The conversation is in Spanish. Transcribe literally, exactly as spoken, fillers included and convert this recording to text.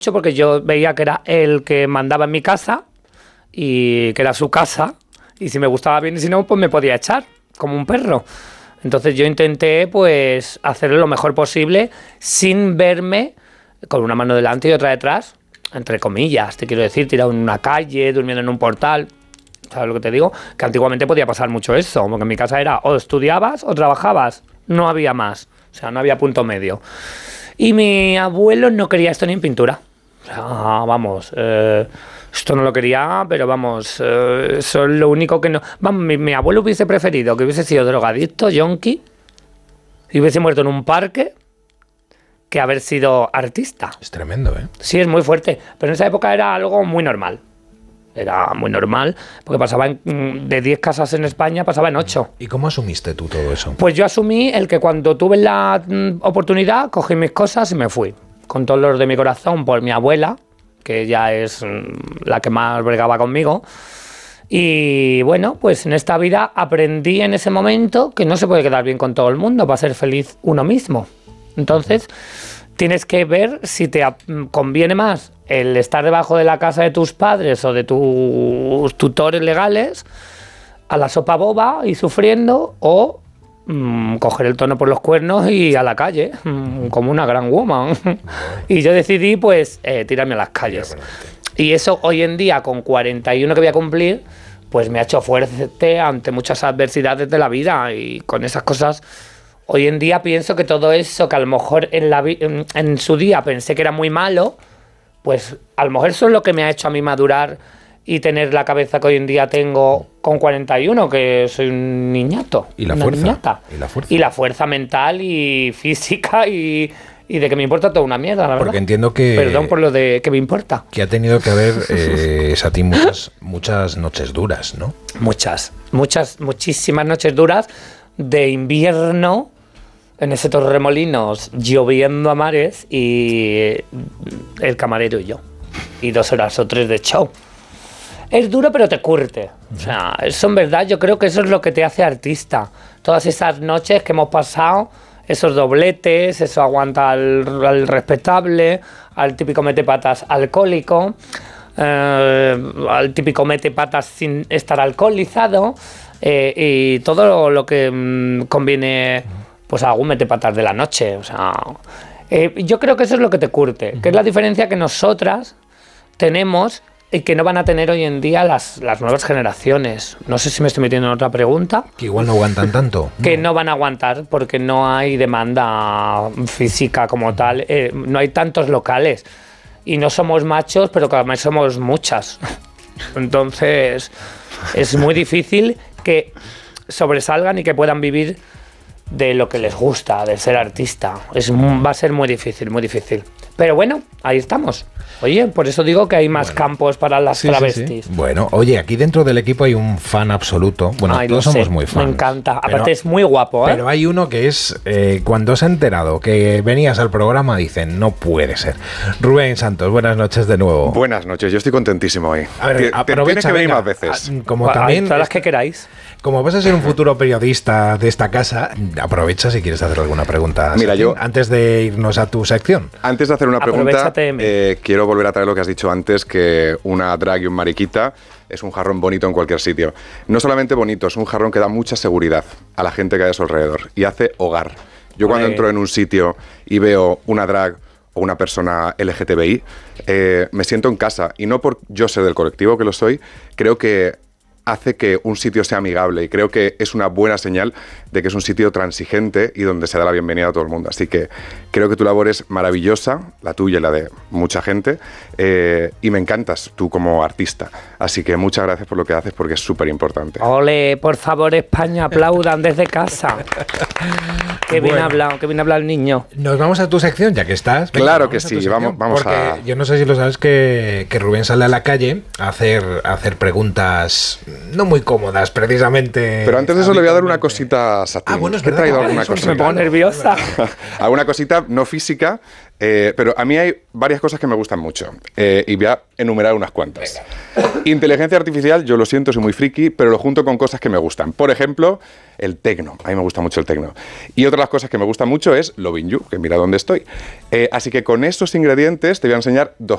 porque yo veía que era el que mandaba en mi casa y que era su casa, y si me gustaba bien y si no, pues me podía echar, como un perro. Entonces yo intenté pues hacerlo lo mejor posible sin verme con una mano delante y otra detrás, entre comillas, te quiero decir, tirado en una calle, durmiendo en un portal. ¿Sabes lo que te digo? Que antiguamente podía pasar mucho eso, porque en mi casa era o estudiabas o trabajabas, no había más, o sea, no había punto medio. Y mi abuelo no quería esto ni en pintura. O sea, vamos, eh, esto no lo quería, pero vamos, eh, eso es lo único que no... Vamos, mi, mi abuelo hubiese preferido que hubiese sido drogadicto, yonki, y hubiese muerto en un parque, que haber sido artista. Es tremendo, ¿eh? Sí, es muy fuerte, pero en esa época era algo muy normal. Era muy normal, porque pasaba en, de diez casas en España, pasaba en ocho. ¿Y cómo asumiste tú todo eso? Pues yo asumí el que cuando tuve la mm, oportunidad, cogí mis cosas y me fui. Con todo dolor de mi corazón por mi abuela, que ya es mm, la que más bregaba conmigo. Y bueno, pues en esta vida aprendí en ese momento que no se puede quedar bien con todo el mundo para ser feliz uno mismo. Entonces, tienes que ver si te conviene más el estar debajo de la casa de tus padres o de tus tutores legales a la sopa boba y sufriendo, o mmm, coger el tono por los cuernos y a la calle, mmm, como una gran woman. Y yo decidí, pues, eh, tirarme a las calles. Y eso hoy en día, con cuarenta y uno que voy a cumplir, pues me ha hecho fuerte ante muchas adversidades de la vida, y con esas cosas... Hoy en día pienso que todo eso que a lo mejor en, la vi en, en su día pensé que era muy malo, pues a lo mejor eso es lo que me ha hecho a mí madurar y tener la cabeza que hoy en día tengo con cuarenta y uno, que soy un niñato. Y la una fuerza. Niñata. Y la fuerza. Y la fuerza mental y física y, y de que me importa toda una mierda, la verdad. Porque entiendo que... Perdón por lo de que me importa. Que ha tenido que haber, eh, Satín, muchas, muchas noches duras, ¿no? Muchas, muchas, muchísimas noches duras de invierno, en ese Torremolinos, lloviendo a mares, y el camarero y yo. Y dos horas o tres de show. Es duro, pero te curte. O sea, eso en verdad yo creo que eso es lo que te hace artista. Todas esas noches que hemos pasado, esos dobletes, eso aguanta al, al respetable, al típico metepatas alcohólico, eh, al típico metepatas sin estar alcoholizado, eh, y todo lo, lo que mmm, conviene... pues algún metepatas de la noche, o sea... Eh, yo creo que eso es lo que te curte, uh-huh. que es la diferencia que nosotras tenemos y que no van a tener hoy en día las, las nuevas generaciones. No sé si me estoy metiendo en otra pregunta. Que igual no aguantan tanto. Que no van a aguantar porque no hay demanda física como tal, eh, no hay tantos locales. Y no somos machos, pero que además somos muchas. Entonces, es muy difícil que sobresalgan y que puedan vivir de lo que les gusta, de ser artista. Es, va a ser muy difícil, muy difícil. Pero bueno, ahí estamos. Oye, por eso digo que hay más bueno. campos para las sí, travestis. Sí, sí. Bueno, oye, aquí dentro del equipo hay un fan absoluto. Bueno, Ay, todos no somos sé, muy fans. Me encanta. Pero, aparte es muy guapo, ¿eh? Pero hay uno que es, eh, cuando se ha enterado que venías al programa, dicen, no puede ser. Rubén Santos, buenas noches de nuevo. Buenas noches, yo estoy contentísimo hoy. A ver, aprovecha, tienes que venir venga, más veces. Como a, también... A todas las que queráis. Como vas a ser un futuro periodista de esta casa, aprovecha si quieres hacer alguna pregunta. Mira, yo... Antes de irnos a tu sección. Antes de hacer una pregunta, eh, quiero volver a traer lo que has dicho antes, que una drag y un mariquita es un jarrón bonito en cualquier sitio. No solamente bonito, es un jarrón que da mucha seguridad a la gente que hay a su alrededor y hace hogar. Yo cuando Oye. entro en un sitio y veo una drag o una persona L G T B I, eh, me siento en casa. Y no por yo ser del colectivo, que lo soy, creo que hace que un sitio sea amigable, y creo que es una buena señal de que es un sitio transigente y donde se da la bienvenida a todo el mundo. Así que creo que tu labor es maravillosa, la tuya y la de mucha gente, eh, y me encantas tú como artista. Así que muchas gracias por lo que haces, porque es súper importante. Ole, por favor, España, aplaudan desde casa. Qué bien bueno. hablado, qué bien habla el niño. Nos vamos a tu sección, ya que estás. Venga, claro que sí, vamos, vamos porque a... yo no sé si lo sabes, que, que Rubén sale a la calle a hacer, a hacer preguntas no muy cómodas, precisamente. Pero antes de eso le voy a dar una cosita a Satín. Ah, bueno, es verdad. He traído alguna eso, cosita. Me pongo nerviosa. Alguna cosita no física, eh, pero a mí hay varias cosas que me gustan mucho. Eh, y voy a enumerar unas cuantas. Venga. Inteligencia artificial, yo lo siento, soy muy friki, pero lo junto con cosas que me gustan. Por ejemplo, el tecno. A mí me gusta mucho el tecno. Y otra de las cosas que me gusta mucho es Loving You, que mira dónde estoy. Eh, así que con esos ingredientes te voy a enseñar dos